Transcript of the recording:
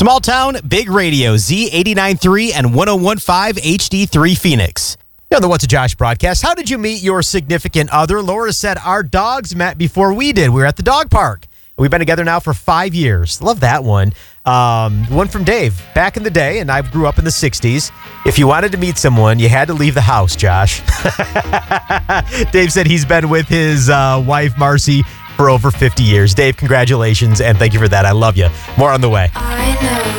Small town, big radio, Z89.3 and 101.5 HD3 Phoenix. You're on the What's a Josh broadcast. How did you meet your significant other? Laura said our dogs met before we did. We were at the dog park. We've been together now for 5 years. Love that one. One from Dave. Back in the day, and I grew up in the 60s, if you wanted to meet someone, you had to leave the house, Josh. Dave said he's been with his wife, Marcy, for over 50 years. Dave, congratulations, and thank you for that. I love you. More on the way. I know